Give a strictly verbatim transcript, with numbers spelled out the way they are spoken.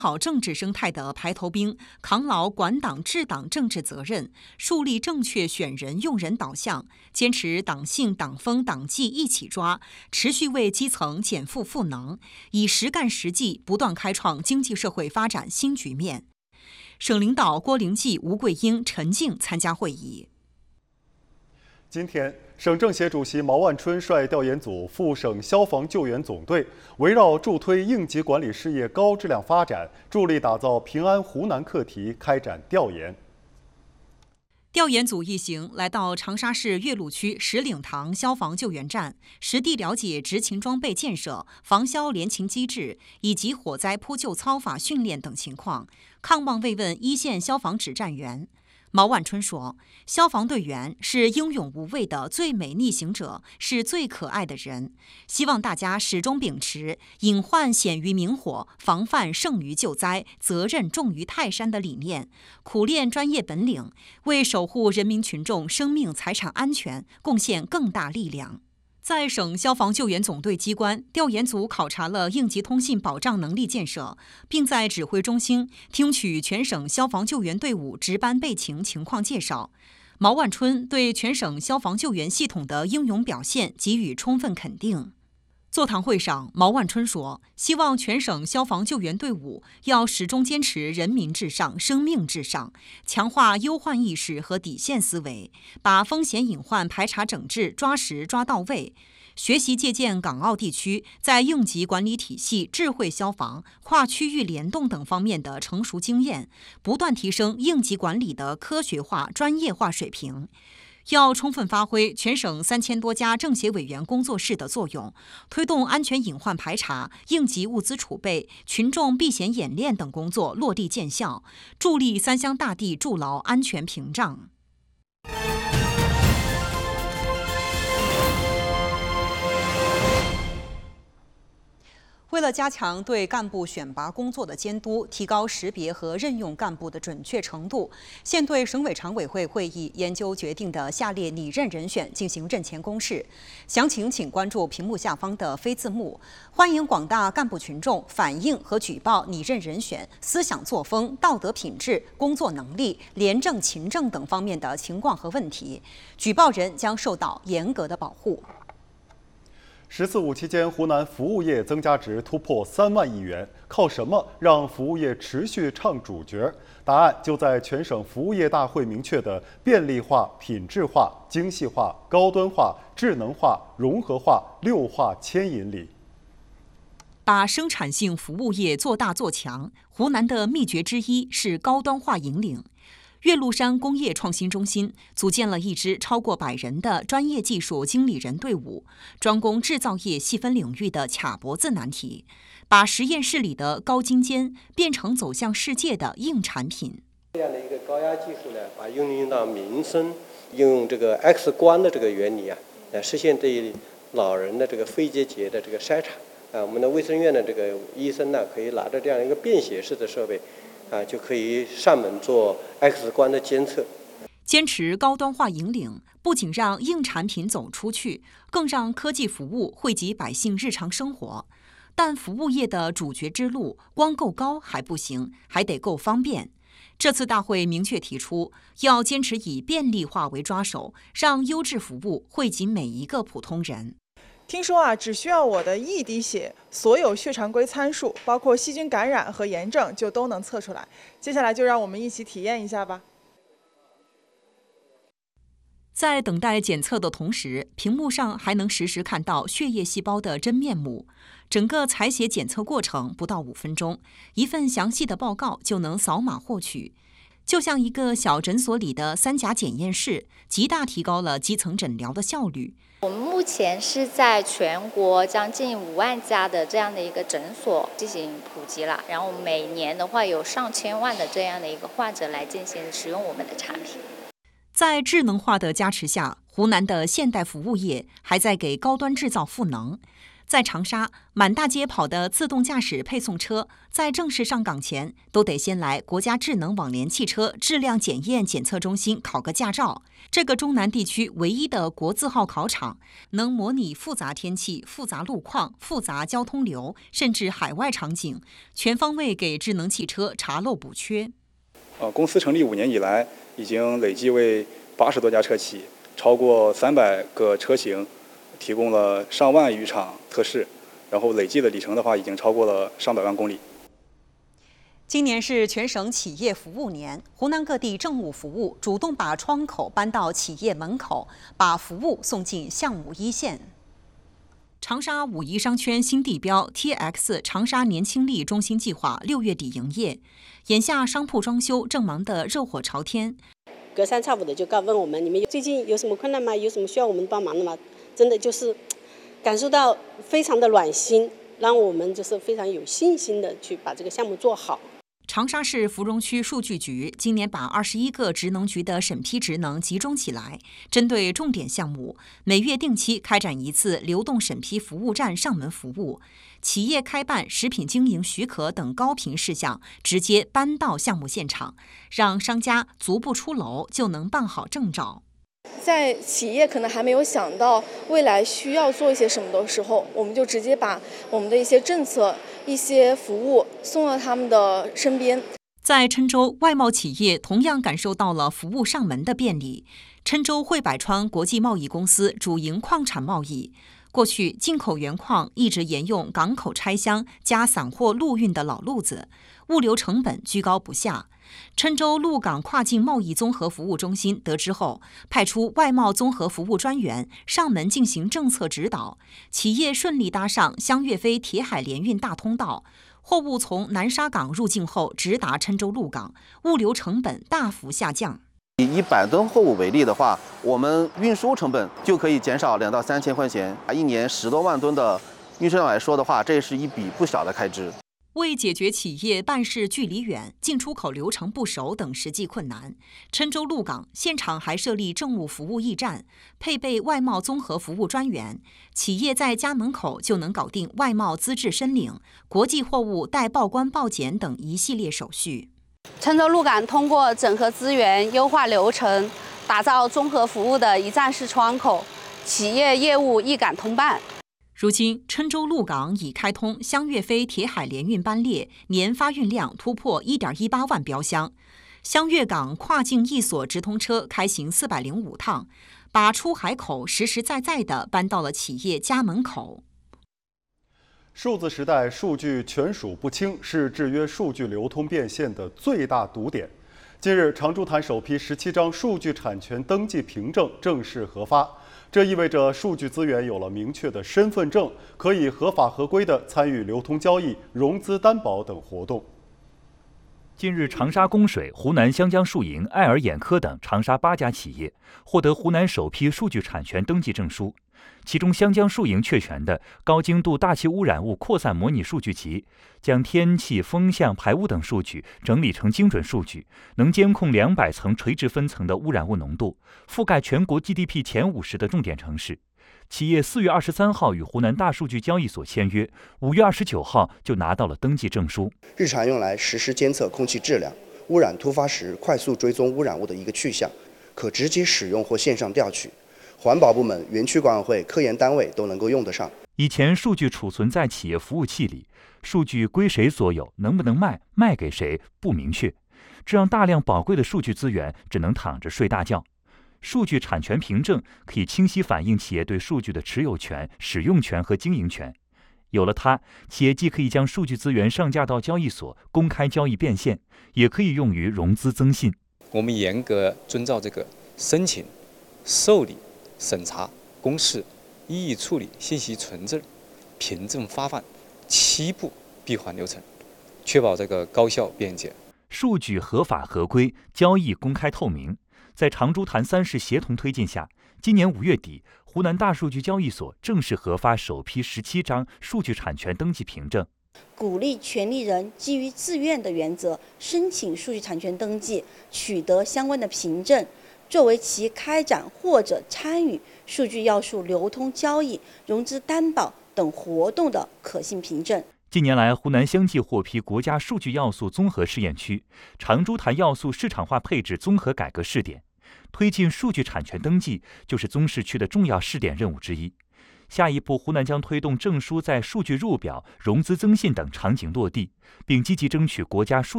好政治生态的排头兵，扛牢管党治党政治责任，树立正确选人用人导向，坚持党性党风党纪一起抓，持续为基层减负赋能，以实干实际不断开创经济社会发展新局面。省领导郭灵济、吴桂英、陈静参加会议。 今天，省政协主席毛万春率调研组赴省消防救援总队，围绕助推应急管理事业高质量发展，助力打造平安湖南课题开展调研。 调研组一行来到长沙市岳麓区石岭塘消防救援站，实地了解执勤装备建设、防消联勤机制以及火灾扑救操法训练等情况，看望慰问一线消防指战员。毛万春说，消防队员是英勇无畏的最美逆行者，是最可爱的人，希望大家始终秉持隐患显于明火，防范胜于救灾，责任重于泰山的理念，苦练专业本领，为守护人民群众生命财产安全贡献更大力量。在省消防救援总队机关，调研组考察了应急通信保障能力建设，并在指挥中心听取全省消防救援队伍值班备勤情况介绍。毛万春对全省消防救援系统的英勇表现给予充分肯定。座谈会上，毛万春说，希望全省消防救援队伍要始终坚持人民至上、生命至上，强化忧患意识和底线思维，把风险隐患排查整治抓实抓到位，学习借鉴港澳地区在应急管理体系、智慧消防、跨区域联动等方面的成熟经验，不断提升应急管理的科学化、专业化水平。要充分发挥全省三千多家政协委员工作室的作用，推动安全隐患排查、应急物资储备、群众避险演练等工作落地见效，助力三湘大地筑牢安全屏障。为了加强对干部选拔工作的监督，提高识别和任用干部的准确程度，现对省委常委会会议研究决定的下列拟任人选进行任前公示。详情请关注屏幕下方的非字幕。欢迎广大干部群众反映和举报拟任人选思想作风、道德品质、工作能力、廉政勤政等方面的情况和问题，举报人将受到严格的保护。 十四五期间，湖南服务业增加值突破三万亿元，靠什么让服务业持续唱主角？答案就在全省服务业大会明确的便利化、品质化、精细化、高端化、智能化、融合化六化牵引里。把生产性服务业做大做强，湖南的秘诀之一是高端化引领。岳麓山工业创新中心组建了一支超过百人的专业技术经理人队伍，专攻制造业细分领域的卡脖子难题，把实验室里的高精尖变成走向世界的硬产品。 这样的一个高压技术呢，把应用到民生，应用这个 X 光的这个原理啊，来实现对老人的这个肺结节的这个筛查。啊，我们的卫生院的这个医生呢，可以拿着这样一个便携式的设备。啊，就可以上门做 X 光的监测。 坚持高端化引领，不仅让硬产品走出去，更让科技服务惠及百姓日常生活。但服务业的主角之路，光够高还不行，还得够方便。这次大会明确提出，要坚持以便利化为抓手，让优质服务惠及每一个普通人。 听说啊，只需要我的一滴血，所有血常规参数，包括细菌感染和炎症，就都能测出来。接下来就让我们一起体验一下吧。 在等待检测的同时，屏幕上还能实时看到血液细胞的真面目。整个采血检测过程不到五分钟，一份详细的报告就能扫码获取。就像一个小诊所里的三甲检验室，极大提高了基层诊疗的效率。 我们目前是在全国将近五万家的这样的一个诊所进行普及了，然后每年的话有上千万的这样的一个患者来进行使用我们的产品。 在智能化的加持下，湖南的现代服务业还在给高端制造赋能。 在长沙，满大街跑的自动驾驶配送车，在正式上岗前，都得先来国家智能网联汽车质量检验检测中心考个驾照。这个中南地区唯一的国字号考场，能模拟复杂天气、复杂路况、复杂交通流，甚至海外场景，全方位给智能汽车查漏补缺。 呃，公司成立五年以来，已经累计为八十多家车企、超过三百个车型提供了上万余场测试，然后累计的里程的话，已经超过了上百万公里。 今年是全省企业服务年，湖南各地政务服务主动把窗口搬到企业门口，把服务送进项目一线。长沙五一商圈新地标 T X 长沙年轻力中心计划六月底营业，眼下商铺装修正忙得热火朝天。 隔三差五的就告问我们，你们最近有什么困难吗？有什么需要我们帮忙的吗？真的就是感受到非常的暖心，让我们就是非常有信心的去把这个项目做好。 长沙市芙蓉区数据局今年把二十一个职能局的审批职能集中起来，针对重点项目，每月定期开展一次流动审批服务站上门服务，企业开办食品经营许可等高频事项直接搬到项目现场，让商家足不出楼就能办好证照。 在企业可能还没有想到未来需要做一些什么的时候，我们就直接把我们的一些政策、一些服务送到他们的身边。 在郴州，外贸企业同样感受到了服务上门的便利。郴州汇百川国际贸易公司主营矿产贸易，过去进口原矿一直沿用港口拆箱加散货陆运的老路子，物流成本居高不下。郴州陆港跨境贸易综合服务中心得知后，派出外贸综合服务专员上门进行政策指导，企业顺利搭上湘粤菲铁海联运大通道，货物从南沙港入境后直达郴州陆港，物流成本大幅下降。 以一百吨货物为例的话，我们运输成本就可以减少两到三千块钱，一年十多万吨的运输量来说的话，这是一笔不小的开支。 为解决企业办事距离远、进出口流程不熟等实际困难，郴州陆港现场还设立政务服务驿站，配备外贸综合服务专员，企业在家门口就能搞定外贸资质申领、国际货物待报关报检等一系列手续。 郴州陆港通过整合资源、优化流程，打造综合服务的一站式窗口，企业业务一港通办。 如今，郴州陆港已开通湘粤菲铁海联运班列，年发运量突破 一点一八万标箱。湘粤港跨境一所直通车开行四百零五趟，把出海口实实在在地搬到了企业家门口。 数字时代数据权属不清是制约数据流通变现的最大堵点。近日，长株潭首批十七张数据产权登记凭证正式核发，这意味着数据资源有了明确的身份证，可以合法合规地参与流通交易、融资担保等活动。 近日，长沙供水、湖南湘江数营、爱尔眼科等长沙八家企业获得湖南首批数据产权登记证书。其中，湘江数营确权的高精度大气污染物扩散模拟数据集，将天气、风向、排污等数据整理成精准数据，能监控两百层垂直分层的污染物浓度，覆盖全国 G D P 前五十的重点城市。企业四月二十三号与湖南大数据交易所签约，五月二十九号就拿到了登记证书。 日常用来实时监测空气质量，污染突发时快速追踪污染物的一个去向，可直接使用或线上调取。环保部门、园区管委会、科研单位都能够用得上。 以前数据储存在企业服务器里，数据归谁所有，能不能卖，卖给谁不明确，这让大量宝贵的数据资源只能躺着睡大觉。数据产权凭证可以清晰反映企业对数据的持有权、使用权和经营权。有了它，企业既可以将数据资源上架到交易所，公开交易变现，也可以用于融资增信。 我们严格遵照这个申请、受理、审查、公示、异议处理、信息存证、凭证发放七步闭环流程，确保这个高效便捷。 数据合法合规，交易公开透明。在长株潭三市协同推进下，今年五月底，湖南大数据交易所正式核发首批十七张数据产权登记凭证。 鼓励权利人基于自愿的原则申请数据产权登记，取得相关的凭证，作为其开展或者参与数据要素流通交易、融资担保、 等活动的可信凭证。 近年来，湖南相继获批国家数据要素综合试验区、长株潭要素市场化配置综合改革试点，推进数据产权登记就是综试区的重要试点任务之一。下一步，湖南将推动证书在数据入表、融资增信等场景落地，并积极争取国家数